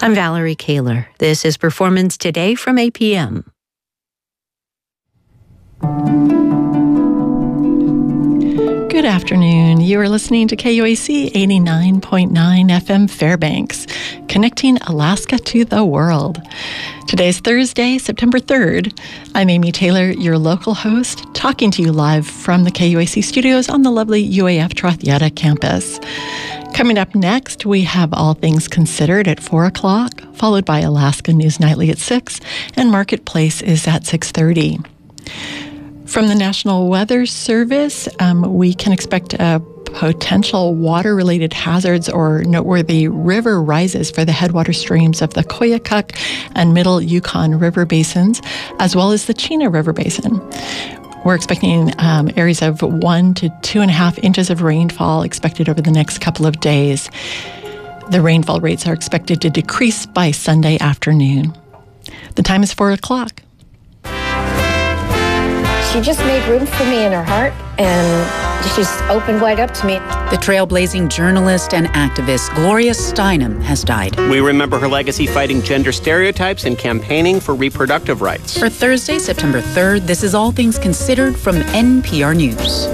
I'm Valerie Kaler. This is Performance Today from APM. Good afternoon. You are listening to KUAC 89.9 FM Fairbanks, connecting Alaska to the world. Today's Thursday, September 3rd. I'm Amy Taylor, your local host, talking to you live from the KUAC studios on the lovely UAF Trothieta campus. Coming up next, we have All Things Considered at 4 o'clock, followed by Alaska News Nightly at 6, and Marketplace is at 6:30. From the National Weather Service, we can expect potential water-related hazards or noteworthy river rises for the headwater streams of the Koyukuk and Middle Yukon River basins, as well as the Chena River Basin. We're expecting areas of 1 to 2.5 inches of rainfall expected over the next couple of days. The rainfall rates are expected to decrease by Sunday afternoon. The time is 4 o'clock. She just made room for me in her heart, and she's opened wide up to me. The trailblazing journalist and activist Gloria Steinem has died. We remember her legacy fighting gender stereotypes and campaigning for reproductive rights. For Thursday, September 3rd, this is All Things Considered from NPR News.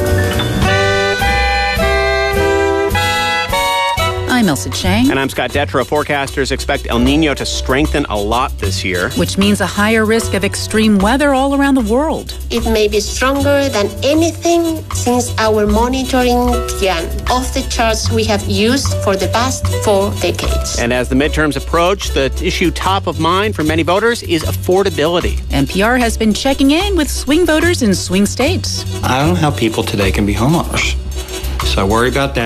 I'm Elsa Chang. And I'm Scott Detrow. Forecasters expect El Nino to strengthen a lot this year, which means a higher risk of extreme weather all around the world. It may be stronger than anything since our monitoring began, off the charts we have used for the past 4 decades. And as the midterms approach, the issue top of mind for many voters is affordability. NPR has been checking in with swing voters in swing states. I don't know how people today can be homeowners, so I worry about that.